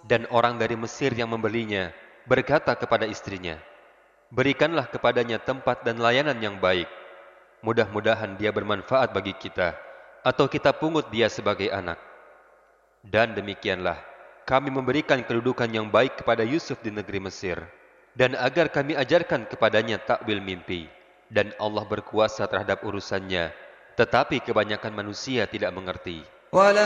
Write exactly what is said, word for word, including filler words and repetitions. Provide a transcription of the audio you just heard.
Dan orang dari Mesir yang membelinya berkata kepada istrinya, "Berikanlah kepadanya tempat dan layanan yang baik. Mudah-mudahan dia bermanfaat bagi kita, atau kita pungut dia sebagai anak." Dan demikianlah kami memberikan kedudukan yang baik kepada Yusuf di negeri Mesir, dan agar kami ajarkan kepadanya takwil mimpi. Dan Allah berkuasa terhadap urusannya, tetapi kebanyakan manusia tidak mengerti.